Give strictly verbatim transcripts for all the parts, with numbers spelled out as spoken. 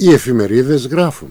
Οι εφημερίδες γράφουν.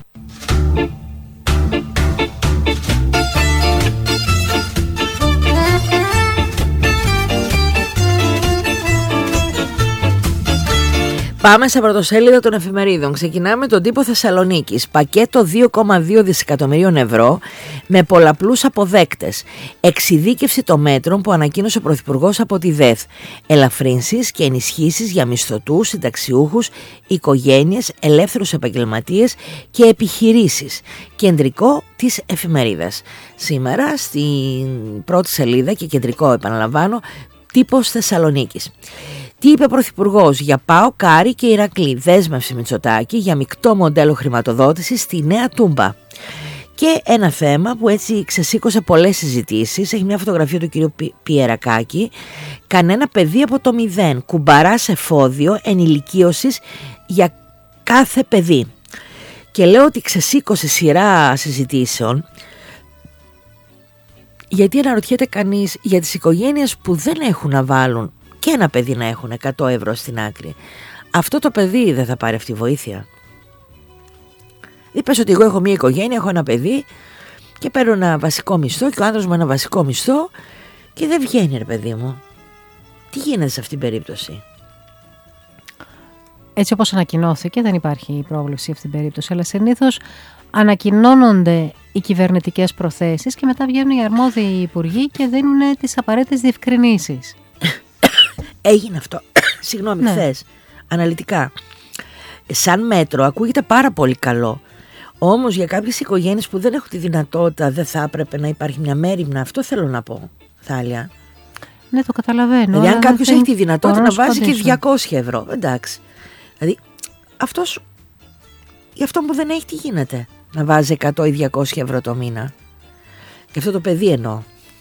Πάμε στα πρωτοσέλιδα των εφημερίδων. Ξεκινάμε τον τύπο Θεσσαλονίκης. Πακέτο δύο κόμμα δύο δισεκατομμυρίων ευρώ με πολλαπλούς αποδέκτες. Εξειδίκευση των μέτρων που ανακοίνωσε ο Πρωθυπουργός από τη ΔΕΘ. Ελαφρύνσεις και ενισχύσεις για μισθωτούς, συνταξιούχους, οικογένειες, ελεύθερους επαγγελματίες και επιχειρήσεις. Κεντρικό της εφημερίδας. Σήμερα στην πρώτη σελίδα και κεντρικό, επαναλαμβάνω, τύπος Θεσσαλονίκης. Τι είπε ο Πρωθυπουργός για ΠΑΟΚ, Άρη και Ηρακλή? Δέσμευση Μητσοτάκη για μεικτό μοντέλο χρηματοδότησης στη Νέα Τούμπα. Και ένα θέμα που έτσι ξεσήκωσε πολλές συζητήσεις. Έχει μια φωτογραφία του κυρίου Πιερακάκη. Κανένα παιδί από το μηδέν. Κουμπαρά σε εφόδιο ενηλικίωσης για κάθε παιδί. Και λέω ότι ξεσήκωσε σειρά συζητήσεων, γιατί αναρωτιέται κανείς για τις οικογένειες που δεν έχουν να βάλουν και ένα παιδί να έχουν εκατό ευρώ στην άκρη. Αυτό το παιδί δεν θα πάρει αυτή τη βοήθεια? Είπες ότι εγώ έχω μια οικογένεια, έχω ένα παιδί και παίρνω ένα βασικό μισθό και ο άντρας μου ένα βασικό μισθό και δεν βγαίνει, ρε παιδί μου. Τι γίνεται σε αυτήν την περίπτωση? Έτσι όπως ανακοινώθηκε, δεν υπάρχει πρόβλεψη σε αυτήν την περίπτωση, αλλά συνήθως ανακοινώνονται οι κυβερνητικές προθέσεις και μετά βγαίνουν οι αρμόδιοι υπουργοί και δίνουν τις απαραίτητες διευκρινήσεις. Έγινε αυτό, συγγνώμη, ναι. χθες, αναλυτικά. Σαν μέτρο ακούγεται πάρα πολύ καλό. Όμως για κάποιες οικογένειες που δεν έχουν τη δυνατότητα, δεν θα έπρεπε να υπάρχει μια μέριμνα? Αυτό θέλω να πω, Θάλια. Ναι, το καταλαβαίνω. Δηλαδή αν κάποιος έχει τη δυνατότητα να βάζει και διακόσια ευρώ, εντάξει. Δηλαδή αυτός, για αυτό που δεν έχει, τι γίνεται? Να βάζει εκατό ή διακόσια ευρώ το μήνα. Και αυτό το παιδί εννοώ.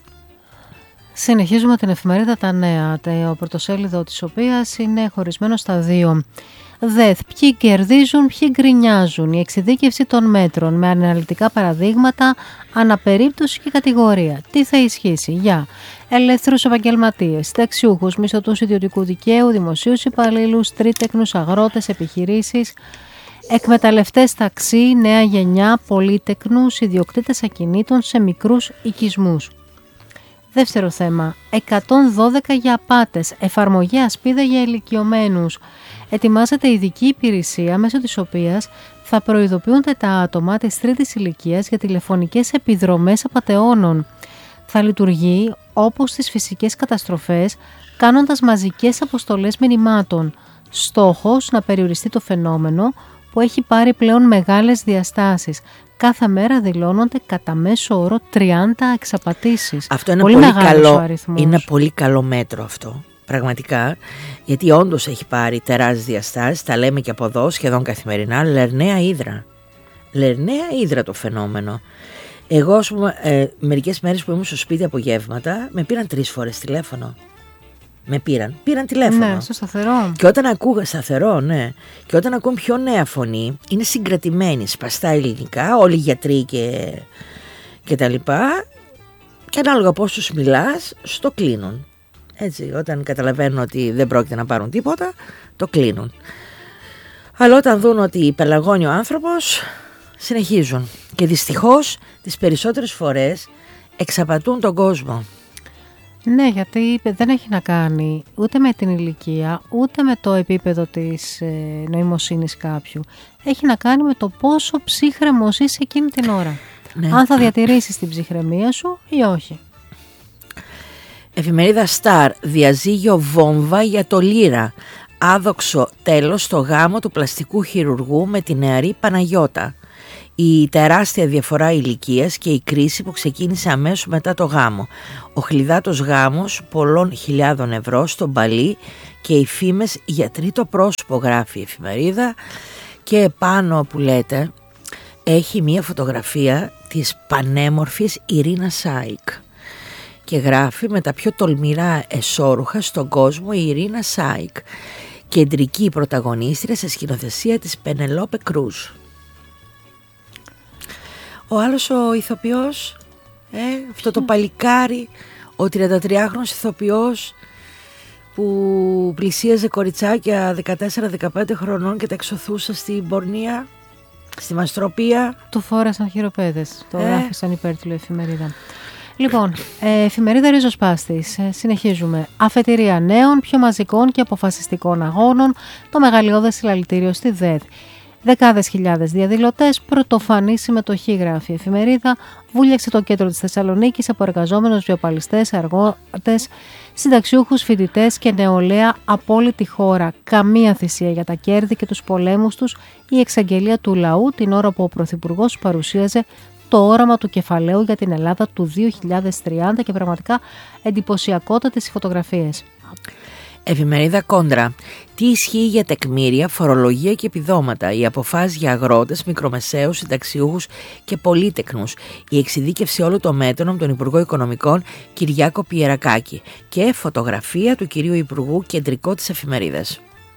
Συνεχίζουμε την εφημερίδα Τα Νέα, το πρωτοσέλιδο της οποίας είναι χωρισμένο στα δύο. ΔΕΘ, ποιοι κερδίζουν, ποιοι γκρινιάζουν. Η εξειδίκευση των μέτρων με αναλυτικά παραδείγματα, αναπερίπτωση και κατηγορία. Τι θα ισχύσει για ελεύθερους επαγγελματίες, συνταξιούχους, μισθωτούς ιδιωτικού δικαίου, δημοσίους υπαλλήλους, τρίτεκνους, αγρότες, επιχειρήσεις, εκμεταλλευτές ταξί, νέα γενιά, πολύτεκνους, ιδιοκτήτες ακινήτων σε μικρούς οικισμούς. Δεύτερο θέμα, εκατόν δώδεκα για απάτες, εφαρμογή ασπίδα για ηλικιωμένους. Ετοιμάζεται ειδική υπηρεσία μέσω της οποίας θα προειδοποιούνται τα άτομα της τρίτης ηλικίας για τηλεφωνικές επιδρομές απατεώνων. Θα λειτουργεί όπως στις φυσικές καταστροφές, κάνοντας μαζικές αποστολές μηνυμάτων. Στόχος να περιοριστεί το φαινόμενο που έχει πάρει πλέον μεγάλες διαστάσεις. Κάθε μέρα δηλώνονται κατά μέσο όρο τριάντα εξαπατήσεις. Αυτό είναι πολύ, πολύ καλό. Είναι πολύ καλό μέτρο αυτό. Πραγματικά, γιατί όντως έχει πάρει τεράστιες διαστάσεις, τα λέμε και από εδώ σχεδόν καθημερινά. Λερναία ύδρα. Λερναία ύδρα το φαινόμενο. Εγώ, ας πούμε, ε, μερικές μέρες που ήμουν στο σπίτι απογεύματα, με πήραν τρεις φορές τηλέφωνο. Με πήραν, πήραν τηλέφωνο. Ναι, στο σταθερό. Και όταν ακούγα, σταθερό, ναι. Και όταν ακούω πιο νέα φωνή, είναι συγκρατημένη, σπαστά ελληνικά, όλοι οι γιατροί και, και τα λοιπά. Και ανάλογα πώς τους μιλάς, στο κλείνουν. Έτσι, όταν καταλαβαίνουν ότι δεν πρόκειται να πάρουν τίποτα, το κλείνουν. Αλλά όταν δουν ότι πελαγώνει ο άνθρωπος, συνεχίζουν. Και δυστυχώς, τις περισσότερες φορές, εξαπατούν τον κόσμο. Ναι, γιατί δεν έχει να κάνει ούτε με την ηλικία, ούτε με το επίπεδο της ε, νοημοσύνης κάποιου. Έχει να κάνει με το πόσο ψύχρεμος είσαι εκείνη την ώρα. Ναι. Αν θα διατηρήσεις την ψυχραιμία σου ή όχι. Εφημερίδα Star, διαζύγιο βόμβα για το Λύρα. Άδοξο τέλος στο γάμο του πλαστικού χειρουργού με τη νεαρή Παναγιώτα. Η τεράστια διαφορά ηλικίας και η κρίση που ξεκίνησε αμέσως μετά το γάμο. Ο χλιδάτος γάμος πολλών χιλιάδων ευρώ στον Παλί και οι φήμες για τρίτο πρόσωπο, γράφει η εφημερίδα. Και επάνω που λέτε έχει μία φωτογραφία της πανέμορφης Ιρίνα Σάικ. Και γράφει με τα πιο τολμηρά εσώρουχα στον κόσμο η Ιρίνα Σάικ. Κεντρική πρωταγωνίστρια σε σκηνοθεσία της Πενελόπε Κρούζ. Ο άλλος ο ηθοποιός, ε, αυτό το παλικάρι, ο τριαντατριάχρονος ηθοποιός που πλησίαζε κοριτσάκια δεκατέσσερα δεκαπέντε χρονών και τα εξωθούσε στην πορνεία. στη Μαστροπία του φόρασαν χειροπέδες. Το ε. γράφει σαν υπέρτυλο εφημερίδα. Λοιπόν, ε, εφημερίδα Ριζοσπάστης. Ε, συνεχίζουμε. Αφετηρία νέων, πιο μαζικών και αποφασιστικών αγώνων. Το μεγαλειώδες συλλαλητήριο στη ΔΕΔ. Δεκάδες χιλιάδες διαδηλωτές, πρωτοφανή συμμετοχή, γράφει η εφημερίδα. Βούλιαξε το κέντρο της Θεσσαλονίκης από εργαζόμενους, βιοπαλιστές, αργότες, συνταξιούχους, φοιτητές και νεολαία από όλη τη χώρα. Καμία θυσία για τα κέρδη και τους πολέμους τους. Η εξαγγελία του λαού την ώρα που ο Πρωθυπουργός παρουσίαζε το όραμα του κεφαλαίου για την Ελλάδα του δύο χιλιάδες τριάντα και πραγματικά εντυπωσιακότατες οι φωτογραφίες. Εφημερίδα Κόντρα. Τι ισχύει για τεκμήρια, φορολογία και επιδόματα, οι αποφάσεις για αγρότες, μικρομεσαίους, συνταξιούχους και πολύτεκνους, η εξειδίκευση όλων των μέτρων από τον Υπουργό Οικονομικών Κυριάκο Πιερακάκη και φωτογραφία του κυρίου Υπουργού, κεντρικό της εφημερίδας.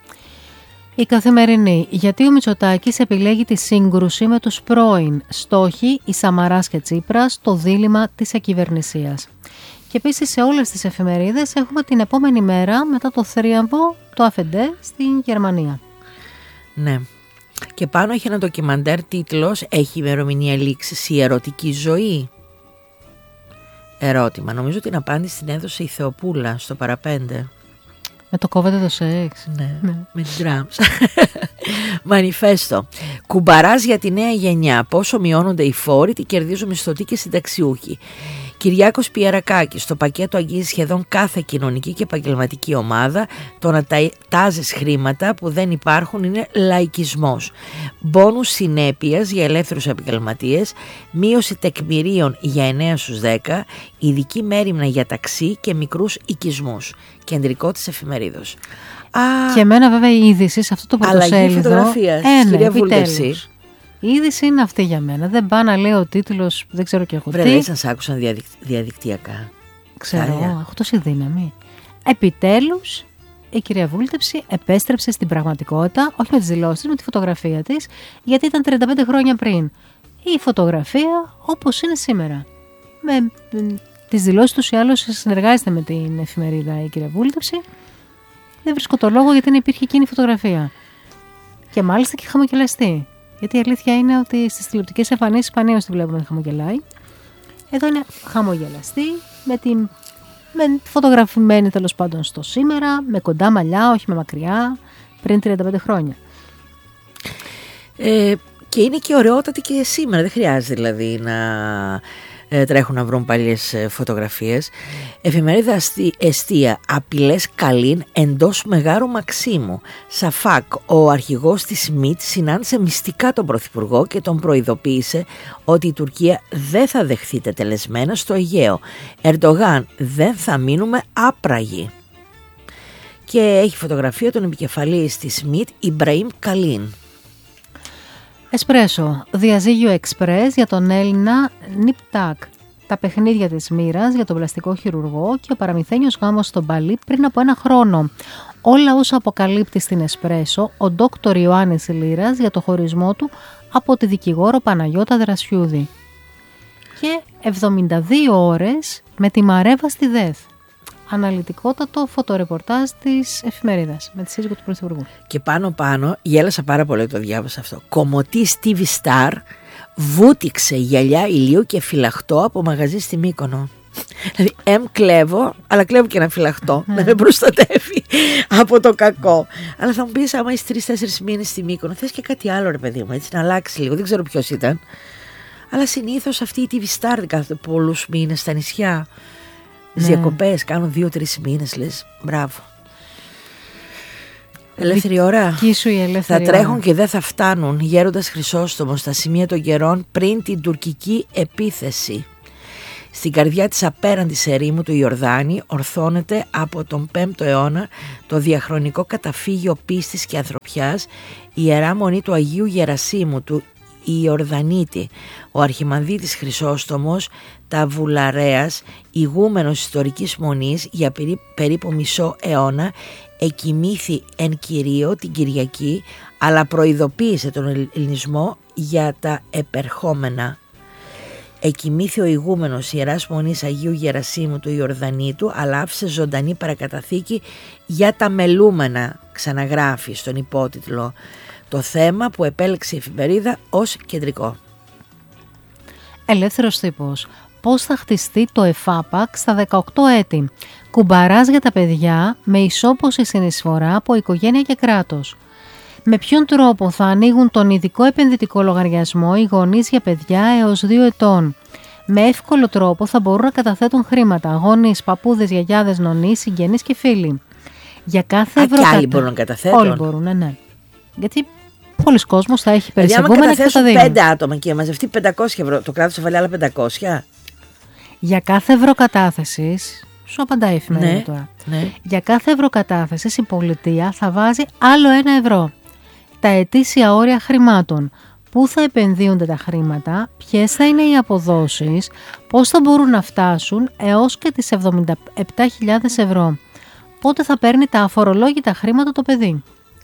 Η Καθημερινή. Γιατί ο Μητσοτάκης επιλέγει τη σύγκρουση με τους πρώην. Στόχοι η Σαμαράς και Τσίπρας, το δίλημμα της ακυβερνησίας. Και επίσης σε όλες τις εφημερίδες έχουμε την επόμενη μέρα μετά το θρίαμβο, το Αφεντέ, στην Γερμανία. Ναι. Και πάνω έχει ένα ντοκιμαντέρ τίτλος «Έχει ημερομηνία λήξης η ερωτική ζωή?» Ερώτημα. Νομίζω την απάντηση την έδωσε η Θεοπούλα στο Παραπέντε. Με το κόβεται το σεξ. Ναι, ναι. Με τις drums. Μανιφέστο. Κουμπαράς για τη νέα γενιά. Πόσο μειώνονται οι φόροι, τι κερδίζουν μισθωτοί και συνταξιούχοι. Κυριάκος Πιερακάκης. Στο πακέτο αγγίζει σχεδόν κάθε κοινωνική και επαγγελματική ομάδα. Το να τάζεις χρήματα που δεν υπάρχουν είναι λαϊκισμός. Μπόνους συνέπειας για ελεύθερους επαγγελματίες. Μείωση τεκμηρίων για εννέα στους δέκα. Ειδική μέριμνα για ταξί και μικρούς οικισμούς. Κεντρικό της εφημερίδος. Και εμένα βέβαια η είδηση σε αυτό το πρωτοσέλιδο. Αλλαγή φωτογραφίας, ε, κυρία Βούλτευση. Η είδηση είναι αυτή για μένα. Δεν πάω να λέω ο τίτλος, δεν ξέρω και εγώ τι. Βρε, λέει, σας άκουσαν διαδικτυ... διαδικτυακά. Ξέρω, Χάρια. Έχω τόση δύναμη. Επιτέλους, η κυρία Βούλτευση επέστρεψε στην πραγματικότητα, όχι με τις δηλώσεις, με τη φωτογραφία της, γιατί ήταν τριάντα πέντε χρόνια πριν. Η φωτογραφία όπως είναι σήμερα. Με τις δηλώσεις τους ή άλλως συνεργάζεται με την εφημερίδα η κυρία Βούλτευση. Δεν βρίσκω το λόγο γιατί δεν υπήρχε εκείνη η φωτογραφία. Και μάλιστα και χαμογελαστή. Γιατί η αλήθεια είναι ότι στις τηλεοπτικές εμφανίσεις σπανίως τη βλέπουμε να χαμογελάει. Εδώ είναι χαμογελαστή, με την με φωτογραφημένη τέλος πάντων στο σήμερα, με κοντά μαλλιά, όχι με μακριά, πριν τριάντα πέντε χρόνια. Ε, και είναι και ωραιότατη και σήμερα, δεν χρειάζεται δηλαδή να ε, τρέχουν να βρουν παλιές ε, φωτογραφίες. Εφημερίδα Εστία, απειλές Καλίν εντός Μεγάρου Μαξίμου. Σαφάκ, ο αρχηγός της ΣΜΙΤ συνάντησε μυστικά τον Πρωθυπουργό και τον προειδοποίησε ότι η Τουρκία δεν θα δεχθεί τετελεσμένα στο Αιγαίο. Ερντογάν, δεν θα μείνουμε άπραγοι. Και έχει φωτογραφία τον επικεφαλής της ΣΜΙΤ, Ιμπραήμ Καλίν. Εσπρέσο, διαζύγιο εξπρές για τον Έλληνα Νιπτάκ. Τα παιχνίδια της μοίρας για τον πλαστικό χειρουργό και ο παραμυθένιος γάμος στον Παλί πριν από ένα χρόνο. Όλα όσα αποκαλύπτει στην Εσπρέσο ο ντόκτορ Ιωάννης Λύρας για το χωρισμό του από τη δικηγόρο Παναγιώτα Δρασιούδη. Και εβδομήντα δύο ώρες με τη Μαρέβα στη ΔΕΘ. Αναλυτικότατο φωτορεπορτάζ της εφημερίδας με τη σύζυγο του Πρωθυπουργού. Και πάνω πάνω, γέλασα πάρα πολύ, το διάβασα αυτό. Κομωτής τι βι Star βούτυξε γυαλιά ηλίου και φυλαχτό από μαγαζί στη Μύκονο. Δηλαδή, εμ κλέβω, αλλά κλέβω και ένα φυλαχτό να με προστατεύει από το κακό. Αλλά θα μου πεις, άμα είσαι τρεις-τέσσερις μήνες στη Μύκονο, θες και κάτι άλλο, ρε παιδί μου, έτσι να αλλάξει λίγο. Δεν ξέρω ποιος ήταν. Αλλά συνήθως αυτή η τι βι Star δεν κάθεται πολλούς μήνες στα νησιά. Τις ναι. διακοπές κάνουν δύο-τρεις μήνες, λες, μπράβο. Ελεύθερη ώρα. Η ελεύθερη θα τρέχουν ώρα. Και δεν θα φτάνουν γέροντας Χρυσόστομος στα σημεία των καιρών πριν την τουρκική επίθεση. Στην καρδιά της απέραντης ερήμου του Ιορδάνη ορθώνεται από τον πέμπτο αιώνα το διαχρονικό καταφύγιο πίστης και ανθρωπιάς, η Ιερά Μονή του Αγίου Γερασίμου του Ιορδανίτη. Ο αρχιμανδρίτης Χρυσόστομος Ταβουλαρέας, ηγούμενος ιστορικής μονής για περί, περίπου μισό αιώνα, εκοιμήθη εν κυρίω την Κυριακή, αλλά προειδοποίησε τον ελληνισμό για τα επερχόμενα. Εκοιμήθη ο ηγούμενος Ιεράς Μονής Αγίου Γερασίμου του Ιορδανίτου, αλλά άφησε ζωντανή παρακαταθήκη για τα μελούμενα, ξαναγράφει στον υπότιτλο το θέμα που επέλεξε η εφημερίδα ως κεντρικό. Ελεύθερος τύπος. Πώς θα χτιστεί το ΕΦΑΠΑΚ στα δεκαοκτώ έτη. Κουμπαράς για τα παιδιά με ισόπωση συνεισφορά από οικογένεια και κράτος. Με ποιον τρόπο θα ανοίγουν τον ειδικό επενδυτικό λογαριασμό οι γονείς για παιδιά έως δύο ετών. Με εύκολο τρόπο θα μπορούν να καταθέτουν χρήματα γονείς, παππούδες, γιαγιάδες, νονείς, συγγενείς και φίλοι. Για κάθε ευρώ. Και άλλοι μπορούν να καταθέτουν. Όλοι μπορούν, ναι, ναι. Γιατί πολλοί κόσμος θα έχει περισυγκούμενα και θα τα δίνει. Αν καταθέσουν πέντε άτομα και μαζευτεί πεντακόσια ευρώ, το κράτος θα βάλει άλλα πεντακόσια. Για κάθε ευρώ κατάθεσης, σου απαντάει η εφημερίδα ναι, τώρα. Ναι. Για κάθε ευρώ κατάθεσης η πολιτεία θα βάζει άλλο ένα ευρώ. Τα ετήσια όρια χρημάτων. Πού θα επενδύονται τα χρήματα, ποιες θα είναι οι αποδόσεις, πώς θα μπορούν να φτάσουν έως και τις εβδομήντα επτά χιλιάδες ευρώ. Πότε θα παίρνει τα αφορολόγητα χρήματα το παιδί.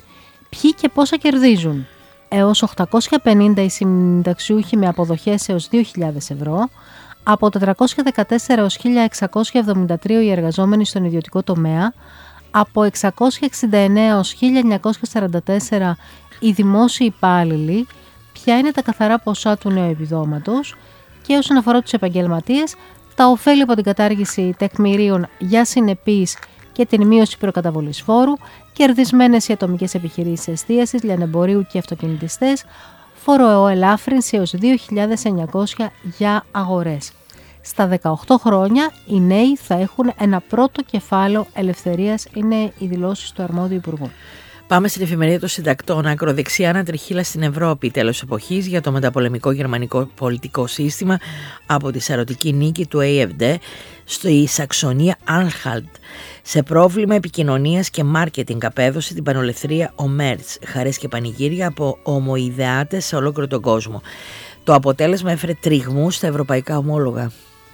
Ποιοι και πόσα κερδίζουν. Έως οκτακόσια πενήντα οι συνταξιούχοι με αποδοχές έως δύο χιλιάδες ευρώ, από τετρακόσια δεκατέσσερα έως χίλια εξακόσια εβδομήντα τρία οι εργαζόμενοι στον ιδιωτικό τομέα, από εξακόσια εξήντα εννέα έως χίλια εννιακόσια σαράντα τέσσερα οι δημόσιοι υπάλληλοι, ποια είναι τα καθαρά ποσά του νέου επιδόματος και όσον αφορά τους επαγγελματίες, τα ωφέλη από την κατάργηση τεκμηρίων για συνεπείς και την μείωση προκαταβολής φόρου, κερδισμένες οι ατομικές επιχειρήσεις εστίασης, λιανεμπορίου και αυτοκινητιστές, φοροελάφρυνση έως δύο χιλιάδες εννιακόσια για αγορές. Στα δεκαοκτώ χρόνια οι νέοι θα έχουν ένα πρώτο κεφάλαιο ελευθερίας, είναι οι δηλώσεις του αρμόδιου υπουργού. Πάμε στην εφημερίδα των συντακτών. Ακροδεξιά ανατριχύλα στην Ευρώπη. Τέλος εποχής για το μεταπολεμικό γερμανικό πολιτικό σύστημα από τη σαρωτική νίκη του έι εφ ντι στη Σαξονία Άνχαλτ. Σε πρόβλημα επικοινωνίας και μάρκετινγκ απέδωσε την πανολευθερία ο Μέρτς. Χαρές και πανηγύρια από ομοειδεάτες σε ολόκληρο τον κόσμο. Το αποτέλεσμα έφερε τριγμούς στα ευρωπαϊκά ομόλογα.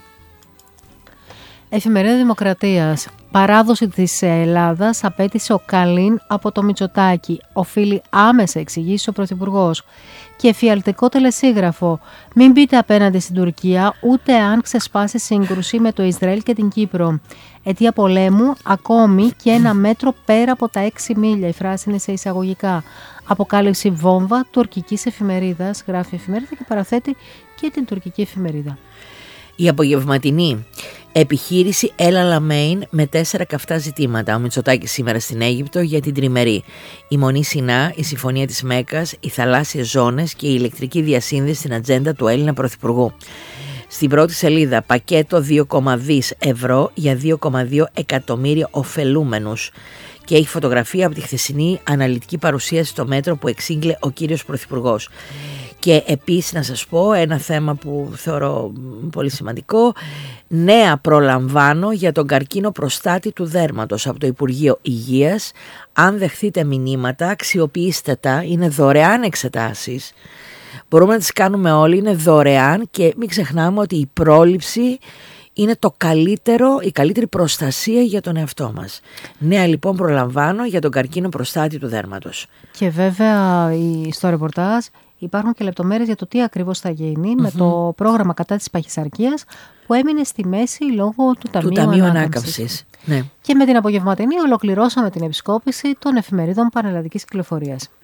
Εφημερίδα Δημοκρατίας. Παράδοση της Ελλάδας απέτησε ο Καλίν από το Μητσοτάκη. Οφείλει άμεσα εξηγήσει ο Πρωθυπουργός. Και εφιαλτικό τελεσίγραφο. Μην μπείτε απέναντι στην Τουρκία ούτε αν ξεσπάσει σύγκρουση με το Ισραήλ και την Κύπρο. Αιτία πολέμου ακόμη και ένα μέτρο πέρα από τα έξι μίλια. Η φράση είναι σε εισαγωγικά. Αποκάλυψη βόμβα τουρκικής εφημερίδας. Γράφει η εφημερίδα και παραθέτει και την τουρκική εφημερίδα. Η απογευματινή επιχείρηση Έλα Λαμέιν με τέσσερα καυτά ζητήματα. Ο Μητσοτάκης σήμερα στην Αίγυπτο για την τριμερή. Η Μονή Σινά, η Συμφωνία της Μέκας, οι θαλάσσιες ζώνες και η ηλεκτρική διασύνδεση στην ατζέντα του Έλληνα Πρωθυπουργού. Στην πρώτη σελίδα πακέτο δύο κόμμα δύο ευρώ για δύο κόμμα δύο εκατομμύρια ωφελούμενους. Και έχει φωτογραφία από τη χθεσινή αναλυτική παρουσίαση στο μέτρο που εξήγηλε ο κύριος Πρωθυπουργός. Και επίσης να σας πω ένα θέμα που θεωρώ πολύ σημαντικό. Νέα προλαμβάνω για τον καρκίνο προστάτη του δέρματος από το Υπουργείο Υγείας. Αν δεχθείτε μηνύματα, αξιοποιήστε τα, είναι δωρεάν εξετάσεις. Μπορούμε να τις κάνουμε όλοι, είναι δωρεάν και μην ξεχνάμε ότι η πρόληψη είναι το καλύτερο, η καλύτερη προστασία για τον εαυτό μας. Νέα λοιπόν προλαμβάνω για τον καρκίνο προστάτη του δέρματος. Και βέβαια στο ρεπορτάζ υπάρχουν και λεπτομέρειες για το τι ακριβώς θα γίνει mm-hmm. με το πρόγραμμα κατά της παχυσαρκίας που έμεινε στη μέση λόγω του Ταμείου, του ταμείου Ανάκαμψης. Ναι. Και με την απογευματινή ολοκληρώσαμε την επισκόπηση των εφημερίδων πανελλαδικής κυκλοφορίας.